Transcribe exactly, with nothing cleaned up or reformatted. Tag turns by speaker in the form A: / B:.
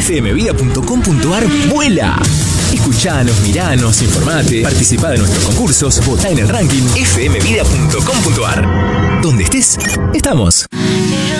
A: f m vida punto com punto a r vuela. Escuchanos, miranos, informate, participá de nuestros concursos, votá en el ranking f m vida punto com punto a r. Donde estés, estamos.